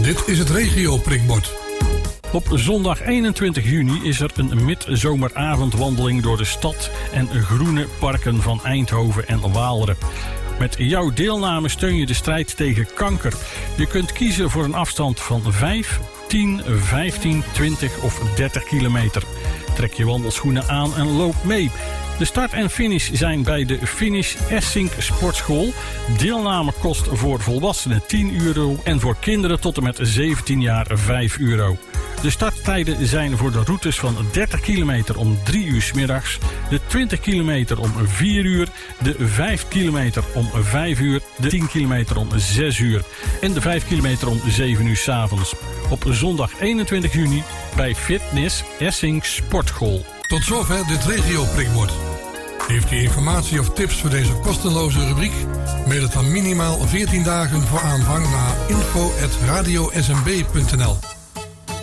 Dit is het regio-prikbord. Op zondag 21 juni is er een midzomeravondwandeling door de stad en groene parken van Eindhoven en Waalre. Met jouw deelname steun je de strijd tegen kanker. Je kunt kiezen voor een afstand van 5, 10, 15, 20 of 30 kilometer. Trek je wandelschoenen aan en loop mee. De start en finish zijn bij de Finish Essink Sportschool. Deelname kost voor volwassenen €10 en voor kinderen tot en met 17 jaar €5. De starttijden zijn voor de routes van 30 kilometer om 3 uur 's middags, de 20 kilometer om 4 uur, de 5 kilometer om 5 uur, de 10 kilometer om 6 uur en de 5 kilometer om 7 uur 's avonds. Op zondag 21 juni bij Fitness Essink Sportschool. Tot zover dit regio-prikbord. Heeft u informatie of tips voor deze kosteloze rubriek? Mail het dan minimaal 14 dagen voor aanvang naar info@radiosmb.nl.